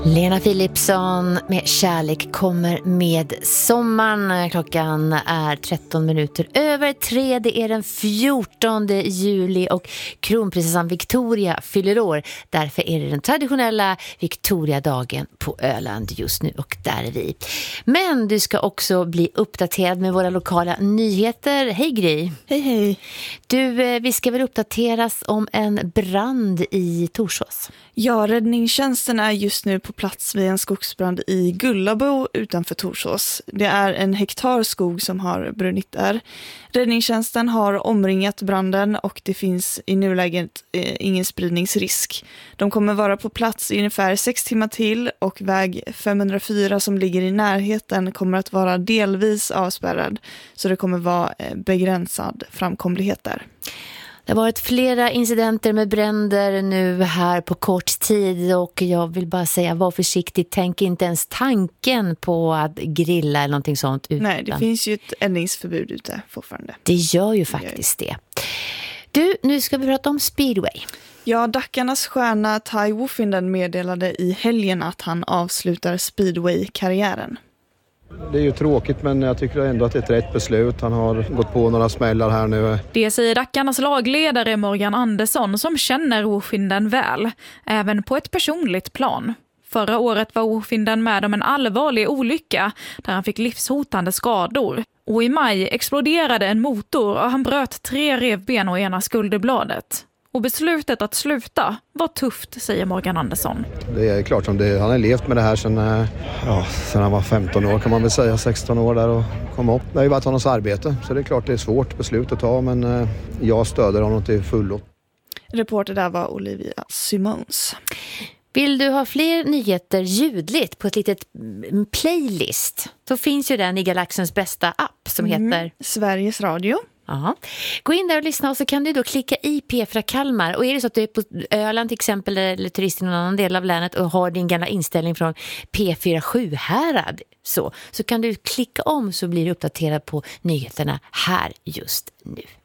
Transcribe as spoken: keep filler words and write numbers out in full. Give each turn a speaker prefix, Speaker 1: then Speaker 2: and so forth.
Speaker 1: Lena Philipsson med Kärlek kommer med sommaren. Klockan är tretton minuter över tre. Det är den fjortonde juli och kronprinsessan Victoria fyller år. Därför är det den traditionella Victoria-dagen på Öland just nu och där är vi. Men du ska också bli uppdaterad med våra lokala nyheter. Hej Gry!
Speaker 2: Hej hej!
Speaker 1: Du, vi ska väl uppdateras om en brand i Torsås?
Speaker 2: Ja, räddningstjänsten är just nu på plats vid en skogsbrand i Gullabo utanför Torsås. Det är en hektar skog som har brunnit där. Räddningstjänsten har omringat branden och det finns i nuläget eh, ingen spridningsrisk. De kommer vara på plats i ungefär sex timmar till och väg femhundrafyra som ligger i närheten kommer att vara delvis avspärrad. Så det kommer vara eh, begränsad framkomlighet där.
Speaker 1: Det har varit flera incidenter med bränder nu här på kort tid och jag vill bara säga, var försiktig, tänk inte ens tanken på att grilla eller någonting sånt. Utan...
Speaker 2: Nej, det finns ju ett eldningsförbud ute fortfarande.
Speaker 1: Det gör ju faktiskt det. Du, nu ska vi prata om speedway.
Speaker 2: Ja, Dackarnas stjärna Ty Woffinden meddelade i helgen att han avslutar speedway-karriären.
Speaker 3: Det är ju tråkigt men jag tycker ändå att det är ett rätt beslut. Han har gått på några smällar här nu.
Speaker 4: Det säger Dackarnas lagledare Morgan Andersson som känner Woffinden väl, även på ett personligt plan. Förra året var Woffinden med om en allvarlig olycka där han fick livshotande skador. Och i maj exploderade en motor och han bröt tre revben och ena skulderbladet. Och beslutet att sluta var tufft, säger Morgan Andersson.
Speaker 3: Det är klart som det, han har levt med det här sedan, ja, sedan han var femton år kan man väl säga, sexton år där och kom upp. Det har ju varit hans arbete så det är klart det är svårt beslut att ta men jag stöder honom till fullo.
Speaker 2: Reporter där var Olivia Simons.
Speaker 1: Vill du ha fler nyheter ljudligt på ett litet playlist så finns ju den i Galaxens bästa app som mm. heter
Speaker 2: Sveriges Radio.
Speaker 1: Aha. Gå in där och lyssna och så kan du då klicka i P fyra Kalmar och är det så att du är på Öland till exempel eller turist i någon annan del av länet och har din gamla inställning från P fyra Sjuhärad så, så kan du klicka om så blir du uppdaterad på nyheterna här just nu.